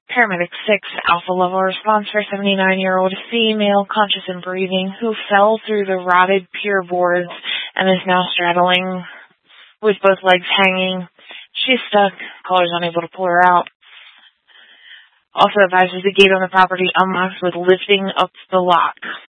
Paramedic 6, Alpha Level response for 79-year-old female, conscious and breathing, who fell through the rotted pier boards and is now straddling with both legs hanging. She's stuck. Caller's unable to pull her out. Also advises the gate on the property unlocked with lifting up the lock.